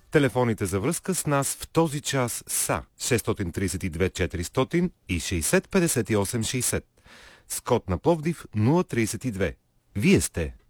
Телефоните за връзка с нас в този час са 632 400 и 60 58 60. С код на Пловдив 032. Вие сте